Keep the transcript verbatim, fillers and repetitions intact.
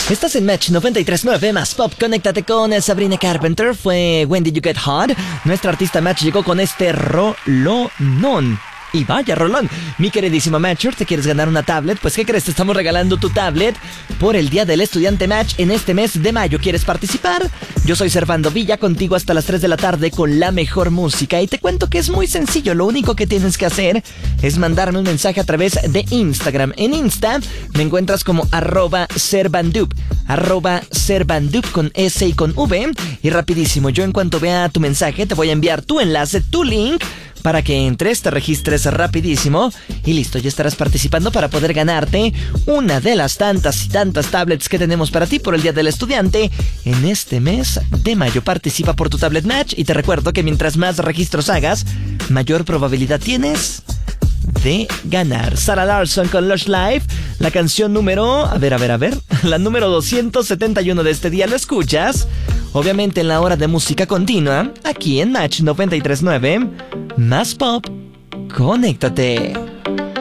Estás en Match noventa y tres punto nueve más Pop. Conéctate con Sabrina Carpenter. Fue When Did You Get Hot. Nuestra artista Match llegó con este rolonón. Y vaya rolón. Mi queridísimo Matcher, ¿te quieres ganar una tablet? Pues ¿qué crees? Te estamos regalando tu tablet por el Día del Estudiante Match en este mes de mayo. ¿Quieres participar? Yo soy Servando Villa, contigo hasta las tres de la tarde con la mejor música. Y te cuento que es muy sencillo. Lo único que tienes que hacer es mandarme un mensaje a través de Instagram. En Insta me encuentras como arroba Servandup. Arroba Servandup con S y con V. Y rapidísimo, yo en cuanto vea tu mensaje te voy a enviar tu enlace, tu link, para que entres, te registres rapidísimo y listo, ya estarás participando para poder ganarte una de las tantas y tantas tablets que tenemos para ti por el Día del Estudiante en este mes de mayo. Participa por tu Tablet Match y te recuerdo que mientras más registros hagas, mayor probabilidad tienes de ganar. Sarah Larson con Lush Life, la canción número, a ver, a ver, a ver, la número doscientos setenta y uno de este día. Lo escuchas, obviamente, en la hora de música continua, aquí en Match noventa y tres punto nueve, más Pop. Conéctate.